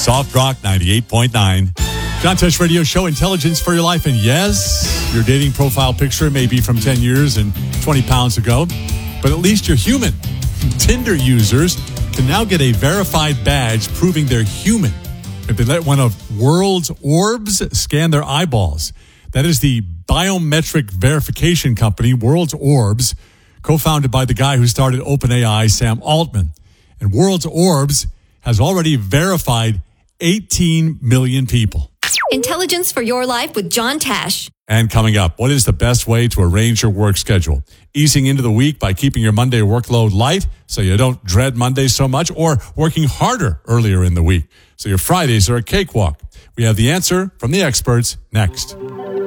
Soft Rock 98.9. John Tesh Radio Show, intelligence for your life. And yes, your dating profile picture may be from 10 years and 20 pounds ago, but at least you're human. Tinder users can now get a verified badge proving they're human if they let one of World's Orbs scan their eyeballs. That is the biometric verification company, World's Orbs, co-founded by the guy who started OpenAI, Sam Altman. And World's Orbs has already verified 18 million people. Intelligence for your life with John Tesh. And coming up, what is the best way to arrange your work schedule? Easing into the week by keeping your Monday workload light so you don't dread Mondays so much, or working harder earlier in the week so your Fridays are a cakewalk? We have the answer from the experts next.